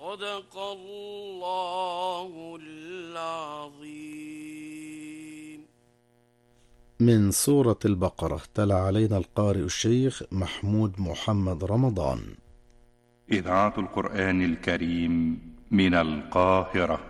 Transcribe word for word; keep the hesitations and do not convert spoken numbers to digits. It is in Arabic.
صدق الله العظيم. من سورة البقرة تلا علينا القارئ الشيخ محمود محمد رمضان. إذاعة القرآن الكريم من القاهرة.